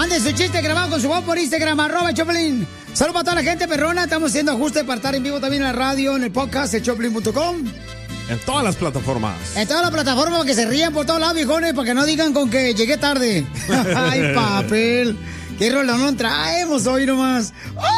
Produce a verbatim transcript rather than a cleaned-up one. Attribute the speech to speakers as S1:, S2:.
S1: Mande su chiste grabado con su voz por Instagram, arroba el Choplin. Saludos para toda la gente perrona. Estamos haciendo ajustes para estar en vivo también en la radio, en el podcast, el choplin punto com.
S2: En todas las plataformas.
S1: En todas las plataformas, para que se rían por todos lados, viejones, para que no digan con que llegué tarde. Ay, papel. Qué rolón traemos hoy nomás. ¡Oh!